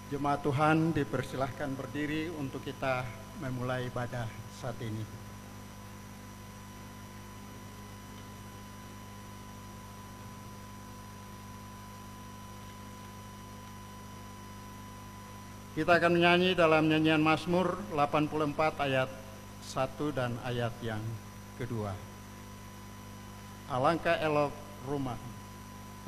Jemaat Tuhan dipersilahkan berdiri untuk kita memulai ibadah saat ini. Kita akan menyanyi dalam nyanyian Mazmur 84 ayat 1 dan ayat yang kedua. Alangkah elok rumah